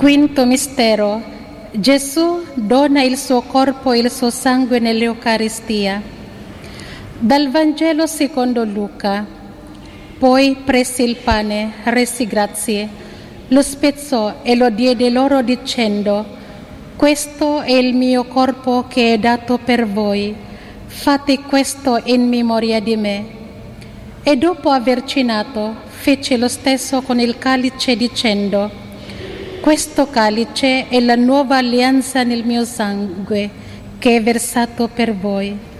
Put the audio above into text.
Quinto mistero. Gesù dona il suo corpo e il suo sangue nell'Eucaristia. Dal Vangelo secondo Luca. Poi prese il pane, rese grazie, lo spezzò e lo diede loro dicendo: questo è il mio corpo che è dato per voi, fate questo in memoria di me. E dopo aver cenato, fece lo stesso con il calice dicendo: questo calice è la nuova alleanza nel mio sangue, che è versato per voi.